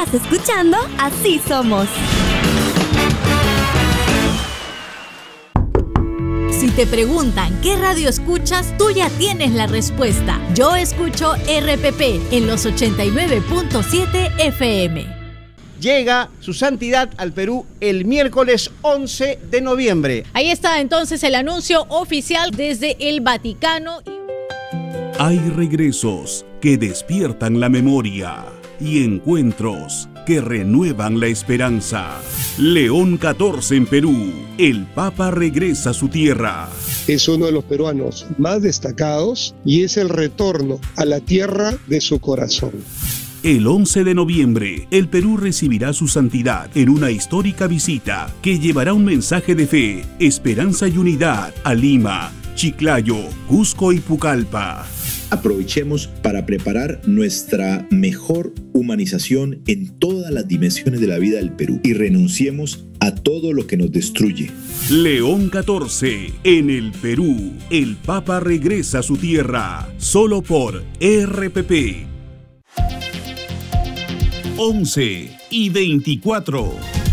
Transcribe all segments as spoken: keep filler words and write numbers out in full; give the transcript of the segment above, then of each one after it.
Estás escuchando Así Somos. Si te preguntan qué radio escuchas, tú ya tienes la respuesta. Yo escucho R P P en los ochenta y nueve punto siete F M. Llega su santidad al Perú el miércoles once de noviembre. Ahí está entonces el anuncio oficial desde el Vaticano. Hay regresos que despiertan la memoria y encuentros que renuevan la esperanza. León catorce en Perú. El Papa regresa a su tierra. Es uno de los peruanos más destacados y es el retorno a la tierra de su corazón. El once de noviembre, el Perú recibirá su santidad en una histórica visita que llevará un mensaje de fe, esperanza y unidad a Lima, Chiclayo, Cusco y Pucallpa. Aprovechemos para preparar nuestra mejor humanización en todas las dimensiones de la vida del Perú y renunciemos a todo lo que nos destruye. León catorce, en el Perú, el Papa regresa a su tierra, solo por R P P. once y veinticuatro.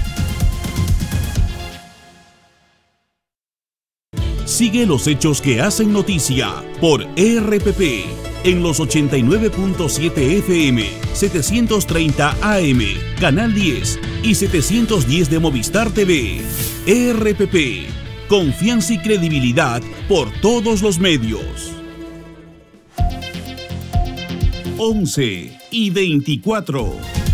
Sigue los hechos que hacen noticia por R P P en los ochenta y nueve punto siete F M, setecientos treinta A M, Canal diez y setecientos diez de Movistar T V. R P P, confianza y credibilidad por todos los medios. once y veinticuatro.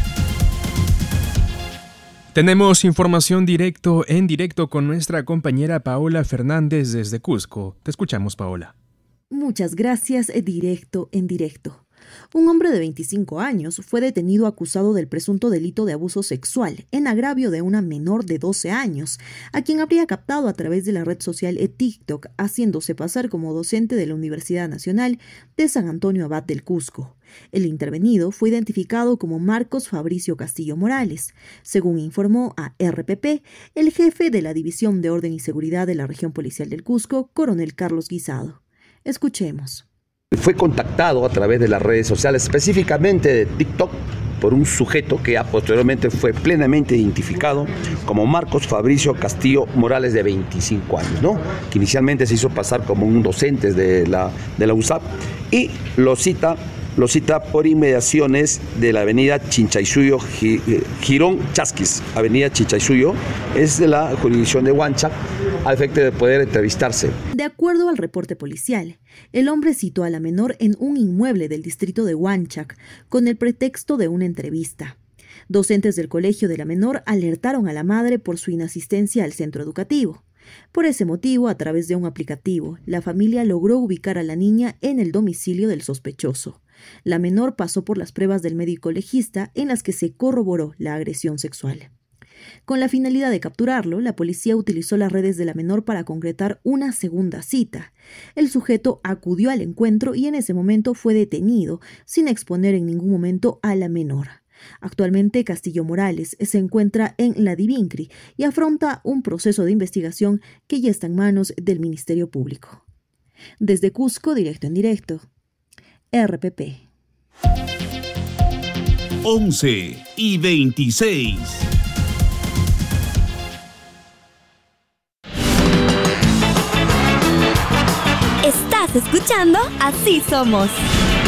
Tenemos información directo en directo con nuestra compañera Paola Fernández desde Cusco. Te escuchamos, Paola. Muchas gracias, directo en directo. Un hombre de veinticinco años fue detenido acusado del presunto delito de abuso sexual en agravio de una menor de doce años, a quien habría captado a través de la red social TikTok, haciéndose pasar como docente de la Universidad Nacional de San Antonio Abad del Cusco. El intervenido fue identificado como Marcos Fabricio Castillo Morales, según informó a R P P el jefe de la División de Orden y Seguridad de la Región Policial del Cusco, coronel Carlos Guisado. Escuchemos. Fue contactado a través de las redes sociales, específicamente de TikTok, por un sujeto que posteriormente fue plenamente identificado como Marcos Fabricio Castillo Morales, de veinticinco años, ¿no? Que inicialmente se hizo pasar como un docente de la, de la U S A P y lo cita, lo cita por inmediaciones de la avenida Chinchaysuyo, Girón Chasquis, avenida Chinchaysuyo, es de la jurisdicción de Huanchac, a efecto de poder entrevistarse. De acuerdo al reporte policial, el hombre citó a la menor en un inmueble del distrito de Huanchac con el pretexto de una entrevista. Docentes del colegio de la menor alertaron a la madre por su inasistencia al centro educativo. Por ese motivo, a través de un aplicativo, la familia logró ubicar a la niña en el domicilio del sospechoso. La menor pasó por las pruebas del médico legista en las que se corroboró la agresión sexual. Con la finalidad de capturarlo, la policía utilizó las redes de la menor para concretar una segunda cita. El sujeto acudió al encuentro y en ese momento fue detenido, sin exponer en ningún momento a la menor. Actualmente, Castillo Morales se encuentra en la Divincri y afronta un proceso de investigación que ya está en manos del Ministerio Público. Desde Cusco, directo en directo, R P P. once y veintiséis. Estás escuchando Así Somos.